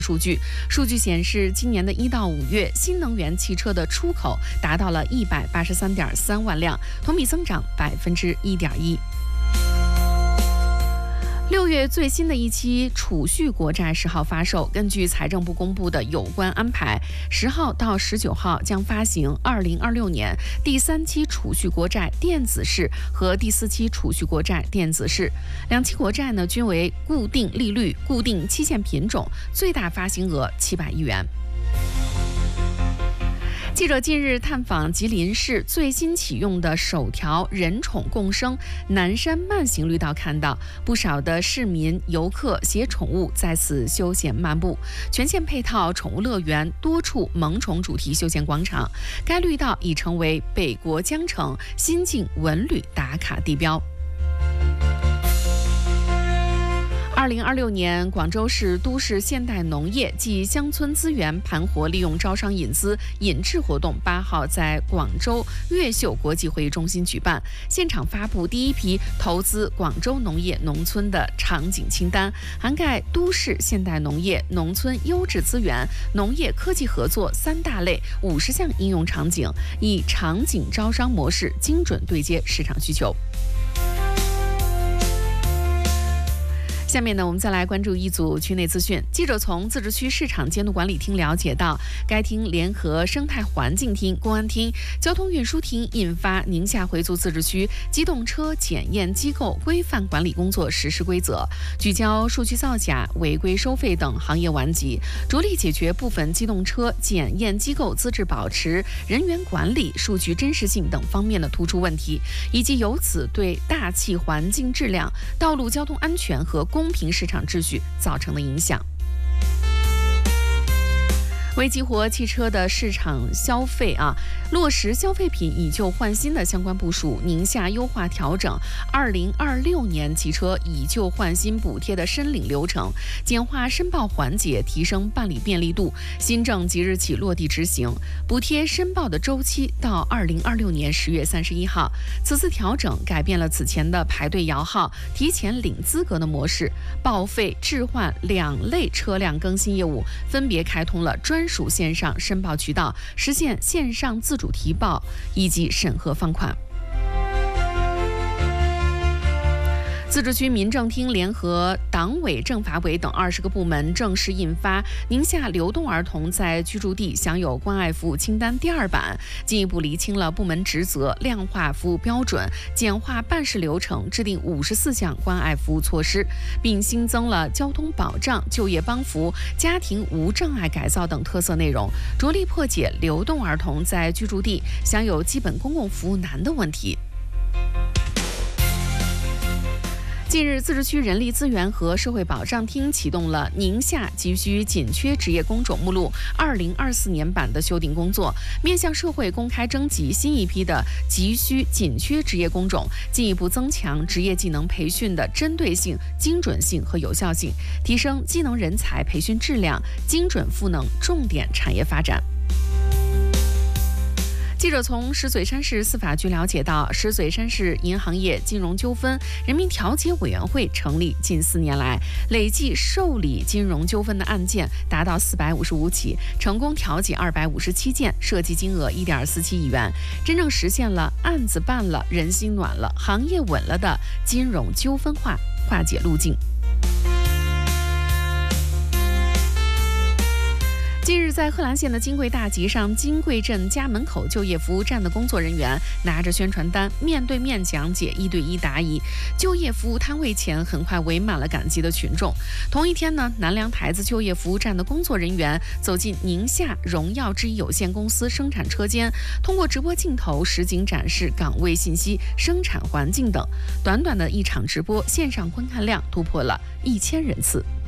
数据显示，今年的1到5月，新能源汽车的出口达到了183.3万辆，同比增长1.1%。6月最新的一期储蓄国债10号发售，根据财政部公布的有关安排，10号到19号将发行2026年第3期储蓄国债电子式和第4期储蓄国债电子式。2期国债呢均为固定利率、固定期限品种，最大发行额700亿元。记者近日探访吉林市最新启用的首条人宠共生南山慢行绿道，看到不少的市民游客携宠物在此休闲漫步，全线配套宠物乐园，多处萌宠主题休闲广场。该绿道已成为北国江城新晋文旅打卡地标。2026年，广州市都市现代农业暨乡村资源盘活利用招商引资引智活动8号在广州越秀国际会议中心举办，现场发布第一批投资广州农业农村的场景清单，涵盖都市现代农业、农村优质资源、农业科技合作3大类50项应用场景，以场景招商模式精准对接市场需求。下面呢，我们再来关注一组区内资讯。记者从自治区市场监督管理厅了解到，该厅联合生态环境厅、公安厅、交通运输厅印发《宁夏回族自治区机动车检验机构规范管理工作实施规则》，聚焦数据造假、违规收费等行业顽疾，着力解决部分机动车检验机构资质保持、人员管理、数据真实性等方面的突出问题，以及由此对大气环境质量、道路交通安全和公平市场秩序造成的影响。为激活汽车的市场消费落实消费品以旧换新的相关部署，宁夏优化调整2026年汽车以旧换新补贴的申领流程，简化申报环节，提升办理便利度。新政即日起落地执行，补贴申报的周期到2026年10月31号。此次调整改变了此前的排队摇号、提前领资格的模式，报废置换2类车辆更新业务分别开通了专属线上申报渠道，实现线上自主提报以及审核放款。自治区民政厅联合党委政法委等20个部门正式印发《宁夏流动儿童在居住地享有关爱服务清单》第2版，进一步厘清了部门职责，量化服务标准，简化办事流程，制定54项关爱服务措施，并新增了交通保障、就业帮扶、家庭无障碍改造等特色内容，着力破解流动儿童在居住地享有基本公共服务难的问题。近日，自治区人力资源和社会保障厅启动了宁夏急需紧缺职业工种目录2024年版的修订工作，面向社会公开征集新一批的急需紧缺职业工种，进一步增强职业技能培训的针对性、精准性和有效性，提升技能人才培训质量，精准赋能重点产业发展。记者从石嘴山市司法局了解到，石嘴山市银行业金融纠纷人民调解委员会成立近4年来，累计受理金融纠纷的案件达到455起，成功调解257件，涉及金额1.47亿元，真正实现了案子办了、人心暖了、行业稳了的金融纠纷化解路径。近日，在贺兰县的金贵大集上，金贵镇家门口就业服务站的工作人员拿着宣传单，面对面讲解，1对1答疑。就业服务摊位前很快围满了感激的群众。同一天呢，南凉台子就业服务站的工作人员走进宁夏荣耀制衣有限公司生产车间，通过直播镜头实景展示岗位信息、生产环境等。短短的一场直播，线上观看量突破了1000人次。